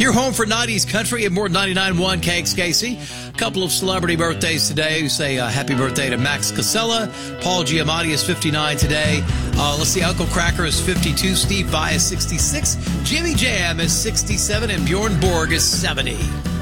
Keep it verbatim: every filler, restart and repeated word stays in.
You're home for nineties country and more ninety-nine point one K X K C. A couple of celebrity birthdays today. We say uh, happy birthday to Max Casella. Paul Giamatti is fifty-nine today. Uh, let's see, Uncle Cracker is fifty-two. Steve Vai is sixty-six. Jimmy Jam is sixty-seven. And Bjorn Borg is seventy.